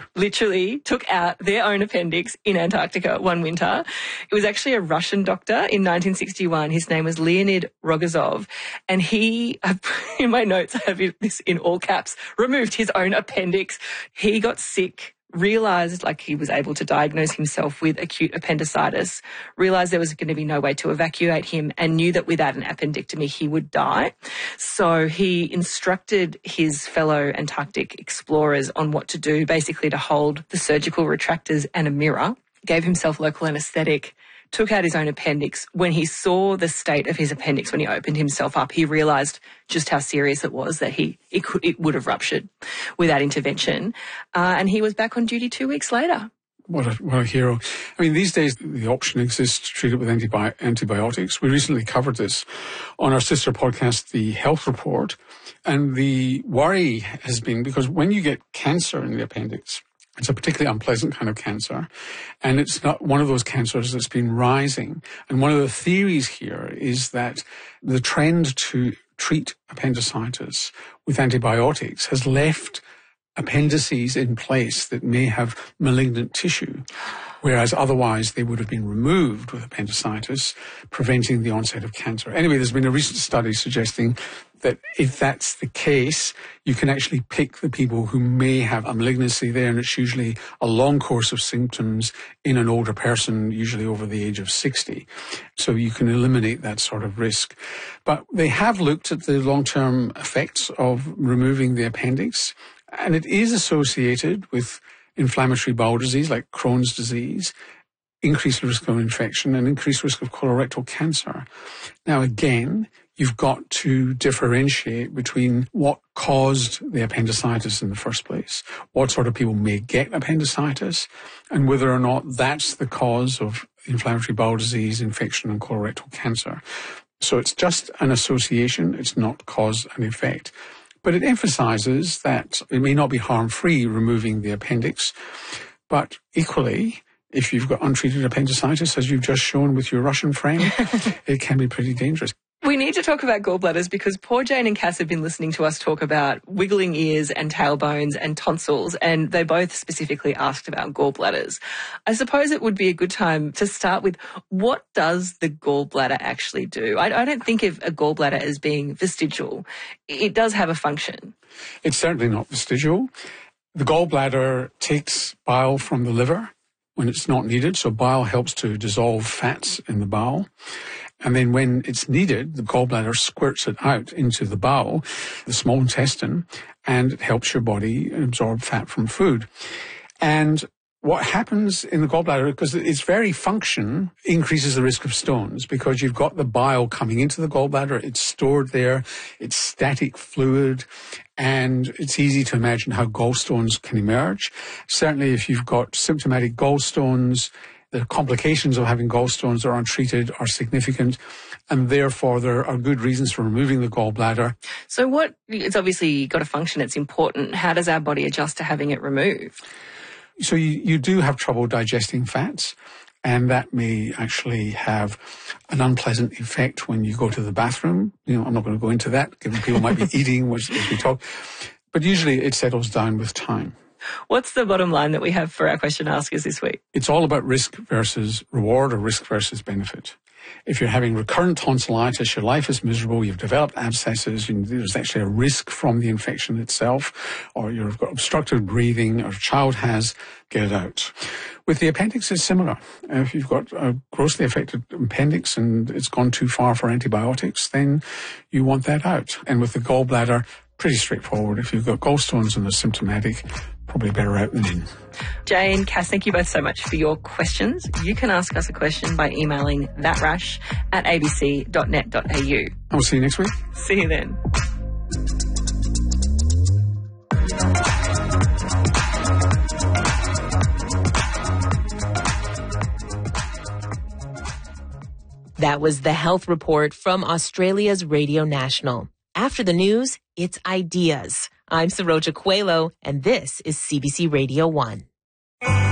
literally took out their own appendix in Antarctica one winter. It was actually a Russian doctor in 1961. His name was Leonid Rogozov. And he, in my notes, I have this in all caps, removed his own appendix. He got sick, realised like he was able to diagnose himself with acute appendicitis, realised there was going to be no way to evacuate him, and knew that without an appendectomy he would die. So he instructed his fellow Antarctic explorers on what to do, basically to hold the surgical retractors and a mirror, gave himself local anaesthetic, took out his own appendix. When he saw the state of his appendix, when he opened himself up, he realised just how serious it was, that it would have ruptured without intervention. And he was back on duty 2 weeks later. What a hero. I mean, these days the option exists to treat it with antibiotics. We recently covered this on our sister podcast, The Health Report. And the worry has been, because when you get cancer in the appendix, it's a particularly unpleasant kind of cancer, and it's not one of those cancers that's been rising. And one of the theories here is that the trend to treat appendicitis with antibiotics has left appendices in place that may have malignant tissue, whereas otherwise they would have been removed with appendicitis, preventing the onset of cancer. Anyway, there's been a recent study suggesting that if that's the case, you can actually pick the people who may have a malignancy there, and it's usually a long course of symptoms in an older person, usually over the age of 60. So you can eliminate that sort of risk. But they have looked at the long-term effects of removing the appendix, and it is associated with inflammatory bowel disease like Crohn's disease, increased risk of infection, and increased risk of colorectal cancer. Now, again, you've got to differentiate between what caused the appendicitis in the first place, what sort of people may get appendicitis, and whether or not that's the cause of inflammatory bowel disease, infection, and colorectal cancer. So it's just an association. It's not cause and effect. But it emphasizes that it may not be harm-free removing the appendix, but equally, if you've got untreated appendicitis, as you've just shown with your Russian friend, it can be pretty dangerous. We need to talk about gallbladders because poor Jane and Cass have been listening to us talk about wiggling ears and tailbones and tonsils, and they both specifically asked about gallbladders. I suppose it would be a good time to start with, what does the gallbladder actually do? I don't think of a gallbladder as being vestigial. It does have a function. It's certainly not vestigial. The gallbladder takes bile from the liver when it's not needed, so bile helps to dissolve fats in the bowel. And then when it's needed, the gallbladder squirts it out into the bowel, the small intestine, and it helps your body absorb fat from food. And what happens in the gallbladder, because its very function increases the risk of stones, because you've got the bile coming into the gallbladder, it's stored there, it's static fluid, and it's easy to imagine how gallstones can emerge. Certainly if you've got symptomatic gallstones, the complications of having gallstones that are untreated are significant, and therefore there are good reasons for removing the gallbladder. So it's obviously got a function, it's important. How does our body adjust to having it removed? So you do have trouble digesting fats, and that may actually have an unpleasant effect when you go to the bathroom. I'm not going to go into that, given people might be eating as we talk. But usually it settles down with time. What's the bottom line that we have for our question askers this week? It's all about risk versus reward, or risk versus benefit. If you're having recurrent tonsillitis, your life is miserable, you've developed abscesses, there's actually a risk from the infection itself, or you've got obstructed breathing, or a child has, get it out. With the appendix, it's similar. If you've got a grossly affected appendix and it's gone too far for antibiotics, then you want that out. And with the gallbladder, pretty straightforward. If you've got gallstones and they're symptomatic, probably better out than in. Jane, Cass, thank you both so much for your questions. You can ask us a question by emailing thatrash@abc.net.au. I'll see you next week. See you then. That was the Health Report from Australia's Radio National. After the news, it's ideas. I'm Saroja Coelho, and this is CBC Radio 1.